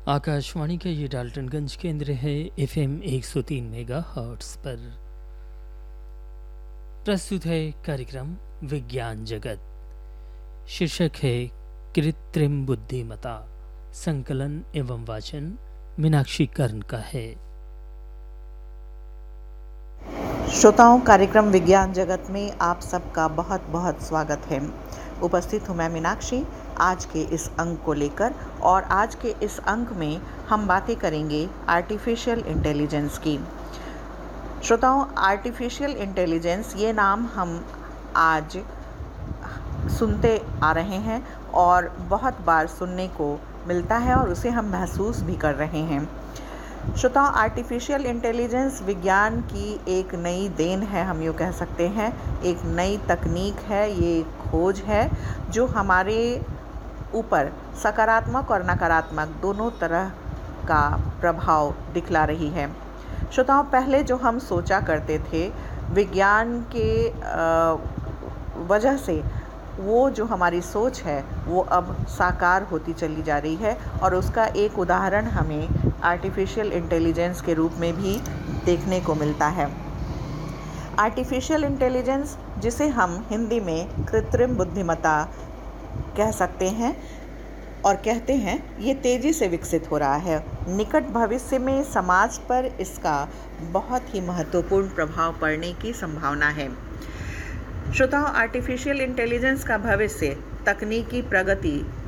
आकाशवाणी का ये डाल्टनगंज केंद्र है। एफएम 103 मेगाहर्ट्ज़ पर प्रस्तुत है कार्यक्रम विज्ञान जगत। शीर्षक है कृत्रिम बुद्धिमत्ता। संकलन एवं वाचन मीनाक्षी कर्ण का है। श्रोताओं, कार्यक्रम विज्ञान जगत में आप सबका बहुत बहुत स्वागत है। उपस्थित हूँ मैं मीनाक्षी आज के इस अंक को लेकर, और आज के इस अंक में हम बातें करेंगे आर्टिफिशियल इंटेलिजेंस की। श्रोताओं, आर्टिफिशियल इंटेलिजेंस ये नाम हम आज सुनते आ रहे हैं और बहुत बार सुनने को मिलता है और उसे हम महसूस भी कर रहे हैं। श्रोताओं, आर्टिफिशियल इंटेलिजेंस विज्ञान की एक नई देन है, हम यूँ कह सकते हैं। एक नई तकनीक है, ये खोज है जो हमारे ऊपर सकारात्मक और नकारात्मक दोनों तरह का प्रभाव दिखला रही है। श्रोताओं, पहले जो हम सोचा करते थे विज्ञान के वजह से, वो जो हमारी सोच है वो अब साकार होती चली जा रही है, और उसका एक उदाहरण हमें आर्टिफिशियल इंटेलिजेंस के रूप में भी देखने को मिलता है। आर्टिफिशियल इंटेलिजेंस, जिसे हम हिंदी में कृत्रिम बुद्धिमत्ता कह सकते हैं और कहते हैं, ये तेज़ी से विकसित हो रहा है। निकट भविष्य में समाज पर इसका बहुत ही महत्वपूर्ण प्रभाव पड़ने की संभावना है। श्रोताओं, आर्टिफिशियल इंटेलिजेंस का भविष्य तकनीकी प्रगति